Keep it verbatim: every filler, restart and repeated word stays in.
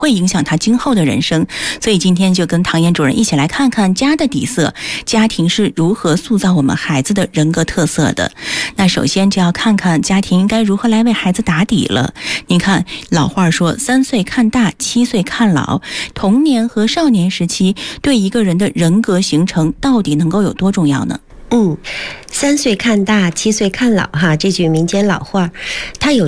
会影响他今后的人生。所以今天就跟唐岩主任一起来看看家的底色，家庭是如何塑造我们孩子的人格特色的。那首先就要看看家庭应该如何来为孩子打底了。你看老话说三岁看大，七岁看老，童年和少年时期对一个人的人格形成到底能够有多重要呢？ 嗯，三岁看大，七岁看老哈，这句民间老话，它有